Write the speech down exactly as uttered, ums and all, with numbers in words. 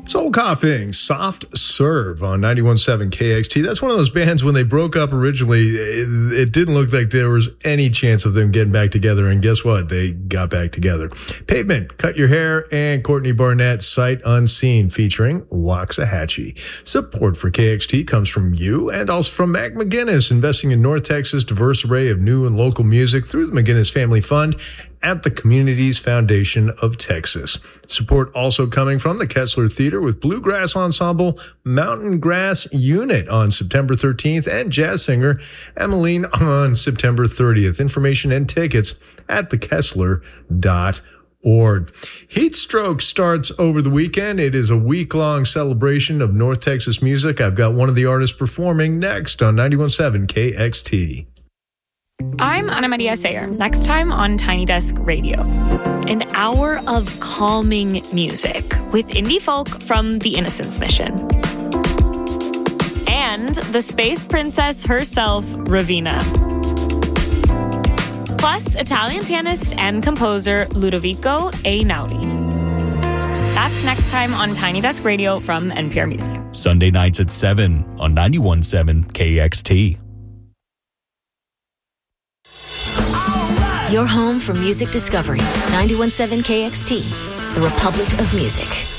Soul Coughing, Soft Serve on ninety-one point seven K X T. That's one of those bands, when they broke up originally, it, it didn't look like there was any chance of them getting back together. And guess what? They got back together. Pavement, Cut Your Hair, and Courtney Barnett, Sight Unseen, featuring Waxahachie. Support for K X T comes from you and also from Mac McGinnis, investing in North Texas' diverse array of new and local music through the McGinnis Family Fund at the Communities Foundation of Texas. Support also coming from the Kessler Theater with Bluegrass Ensemble Mountain Grass Unit on September thirteenth and jazz singer Emmeline on September thirtieth. Information and tickets at the kessler dot org. Heat Stroke starts over the weekend. It is a week-long celebration of North Texas music. I've got one of the artists performing next on ninety-one point seven K X T. I'm Ana Maria Sayer. Next time on Tiny Desk Radio. An hour of calming music with indie folk from the Innocence Mission. And the space princess herself, Raveena. Plus, Italian pianist and composer Ludovico Einaudi. That's next time on Tiny Desk Radio from N P R Music. Sunday nights at seven on ninety-one point seven K X T. Your home for music discovery. ninety-one point seven K X T, the Republic of Music.